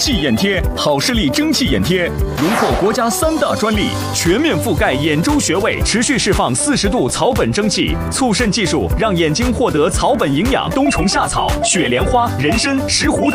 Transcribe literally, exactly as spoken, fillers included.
气眼贴，好视力蒸汽眼贴，荣获国家三大专利，全面覆盖眼周穴位，持续释放四十度草本蒸汽，促渗技术让眼睛获得草本营养，冬虫夏草、雪莲花、人参、石斛。